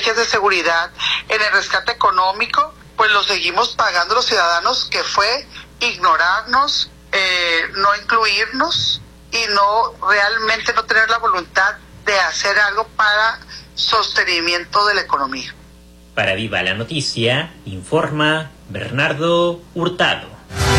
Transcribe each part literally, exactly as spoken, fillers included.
estrategias de seguridad en el rescate económico, pues lo seguimos pagando los ciudadanos, que fue ignorarnos, eh, no incluirnos y no realmente no tener la voluntad de hacer algo para sostenimiento de la economía. Para Viva la Noticia, informa Bernardo Hurtado.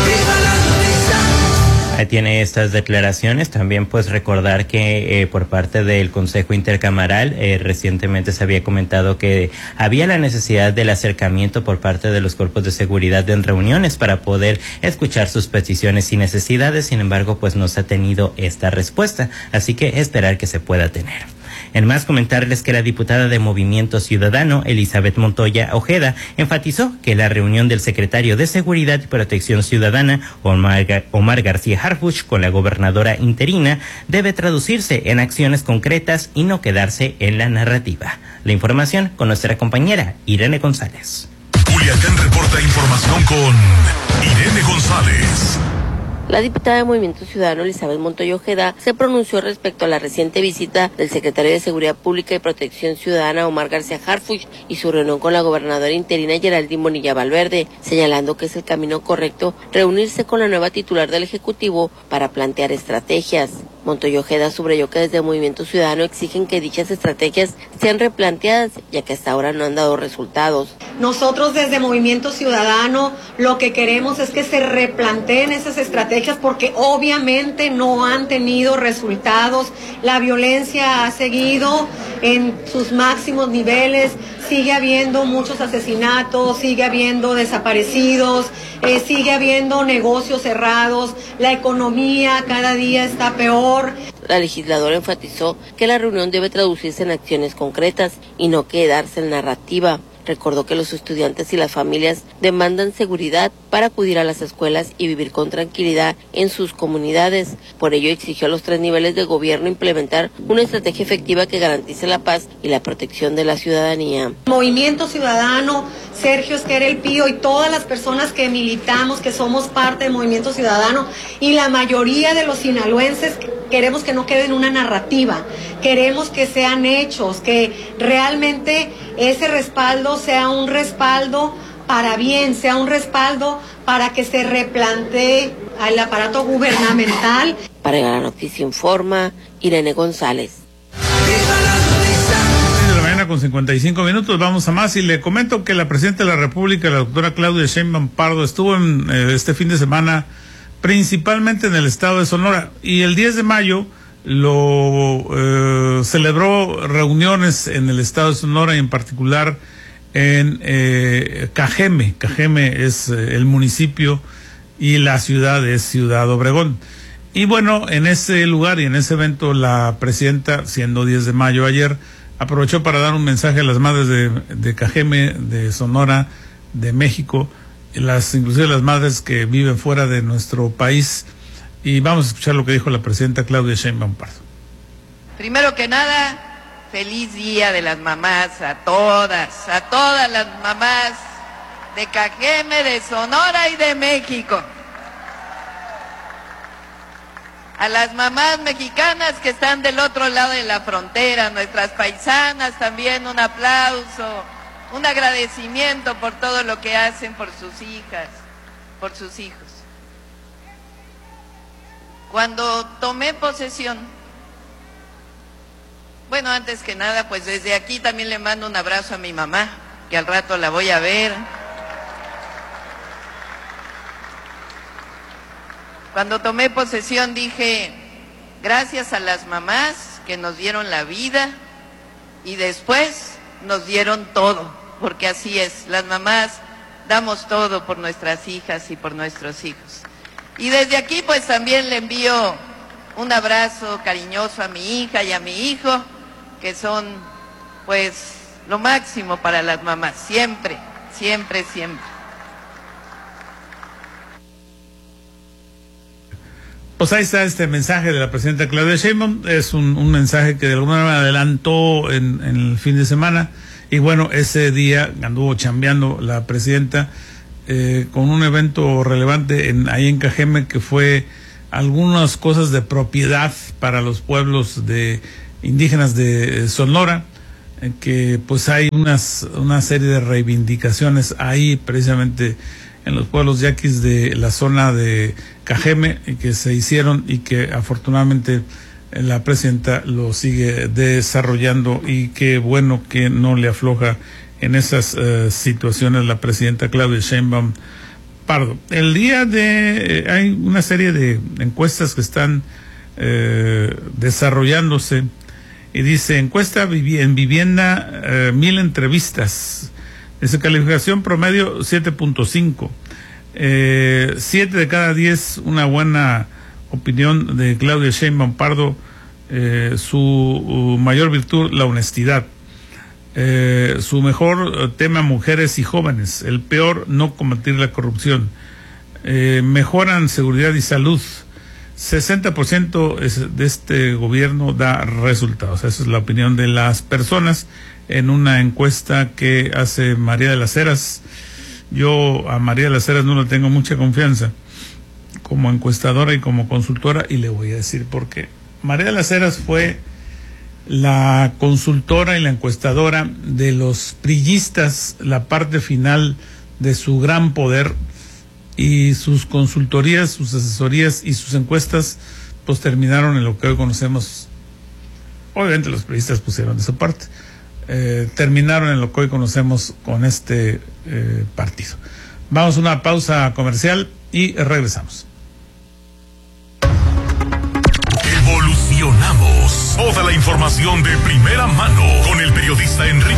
Ahí tiene estas declaraciones. También pues recordar que eh, por parte del Consejo Intercamaral eh, recientemente se había comentado que había la necesidad del acercamiento por parte de los cuerpos de seguridad en reuniones para poder escuchar sus peticiones y necesidades. Sin embargo, pues no se ha tenido esta respuesta, así que esperar que se pueda tener. En más, comentarles que la diputada de Movimiento Ciudadano, Elizabeth Montoya Ojeda, enfatizó que la reunión del secretario de Seguridad y Protección Ciudadana, Omar, Omar García Harfuch, con la gobernadora interina, debe traducirse en acciones concretas y no quedarse en la narrativa. La información con nuestra compañera Irene González. Culiacán reporta información con Irene González. La diputada de Movimiento Ciudadano, Elizabeth Montoya Ojeda, se pronunció respecto a la reciente visita del secretario de Seguridad Pública y Protección Ciudadana, Omar García Harfuch, y su reunión con la gobernadora interina, Geraldine Bonilla Valverde, señalando que es el camino correcto reunirse con la nueva titular del Ejecutivo para plantear estrategias. Montoya Ojeda subrayó que desde Movimiento Ciudadano exigen que dichas estrategias sean replanteadas, ya que hasta ahora no han dado resultados. Nosotros desde Movimiento Ciudadano lo que queremos es que se replanteen esas estrategias porque obviamente no han tenido resultados. La violencia ha seguido en sus máximos niveles, sigue habiendo muchos asesinatos, sigue habiendo desaparecidos, eh, sigue habiendo negocios cerrados, la economía cada día está peor. La legisladora enfatizó que la reunión debe traducirse en acciones concretas y no quedarse en narrativa. Recordó que los estudiantes y las familias demandan seguridad para acudir a las escuelas y vivir con tranquilidad en sus comunidades. Por ello exigió a los tres niveles de gobierno implementar una estrategia efectiva que garantice la paz y la protección de la ciudadanía. Movimiento Ciudadano, Sergio Esquer El Pío y todas las personas que militamos, que somos parte del Movimiento Ciudadano, y la mayoría de los sinaloenses queremos que no quede en una narrativa, queremos que sean hechos, que realmente ese respaldo sea un respaldo para bien, sea un respaldo para que se replantee el aparato gubernamental. Para la noticia informa Irene González. De la mañana con cincuenta y cinco minutos, vamos a más y le comento que la presidenta de la República, la doctora Claudia Sheinbaum Pardo, estuvo en eh, este fin de semana principalmente en el estado de Sonora, y el diez de mayo lo eh, celebró reuniones en el estado de Sonora y en particular en eh, Cajeme. Cajeme es eh, el municipio y la ciudad es Ciudad Obregón. Y bueno, en ese lugar y en ese evento la presidenta, siendo diez de mayo ayer, aprovechó para dar un mensaje a las madres de, de Cajeme, de Sonora, de México, las inclusive las madres que viven fuera de nuestro país, y vamos a escuchar lo que dijo la presidenta Claudia Sheinbaum Pardo. Primero que nada, feliz día de las mamás a todas, a todas las mamás de Cajeme, de Sonora y de México. A las mamás mexicanas que están del otro lado de la frontera, nuestras paisanas, también un aplauso. Un agradecimiento por todo lo que hacen por sus hijas, por sus hijos. Cuando tomé posesión, bueno, antes que nada, pues desde aquí también le mando un abrazo a mi mamá, que al rato la voy a ver. Cuando tomé posesión dije, gracias a las mamás que nos dieron la vida y después nos dieron todo. Porque así es, las mamás damos todo por nuestras hijas y por nuestros hijos. Y desde aquí pues también le envío un abrazo cariñoso a mi hija y a mi hijo, que son pues lo máximo para las mamás, siempre, siempre, siempre. Pues ahí está este mensaje de la presidenta Claudia Sheinbaum, es un, un mensaje que de alguna manera adelantó en, en el fin de semana. Y bueno, ese día anduvo chambeando la presidenta eh, con un evento relevante en, ahí en Cajeme, que fue algunas cosas de propiedad para los pueblos de indígenas de Sonora. eh, que pues hay unas una serie de reivindicaciones ahí precisamente en los pueblos yaquis de la zona de Cajeme que se hicieron y que afortunadamente la presidenta lo sigue desarrollando, y qué bueno que no le afloja en esas uh, situaciones la presidenta Claudia Sheinbaum Pardo. El día de eh, hay una serie de encuestas que están eh, desarrollándose, y dice encuesta vivi en vivienda, eh, mil entrevistas, dice calificación promedio siete punto cinco, eh, siete de cada diez una buena opinión de Claudia Sheinbaum Pardo, eh, su uh, mayor virtud la honestidad, eh, su mejor uh, tema mujeres y jóvenes, el peor no combatir la corrupción, eh, mejoran seguridad y salud, sesenta por ciento de este gobierno da resultados. Esa es la opinión de las personas en una encuesta que hace María de las Heras. Yo a María de las Heras no le tengo mucha confianza como encuestadora y como consultora, y le voy a decir por qué. María de las Heras fue la consultora y la encuestadora de los priistas, la parte final de su gran poder, y sus consultorías, sus asesorías y sus encuestas pues terminaron en lo que hoy conocemos. Obviamente los priistas pusieron de su parte, eh, terminaron en lo que hoy conocemos con este eh, partido. Vamos a una pausa comercial y regresamos. Evolucionamos. Toda la información de primera mano con el periodista Enrique